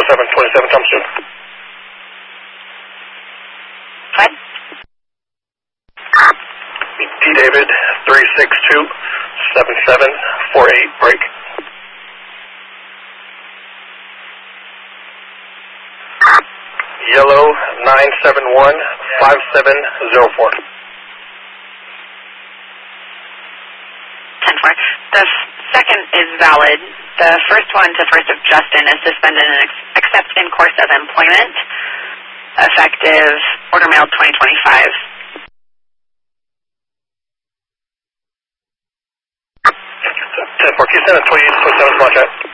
2727, come soon. What? D. David, 362-7748, break. Yellow, 971-5704. 10-4. The second is valid. The first one to 1st of Justin is suspended and accepts in course of employment, effective order mail 2025. 10-4, can you send a 2827 small chat?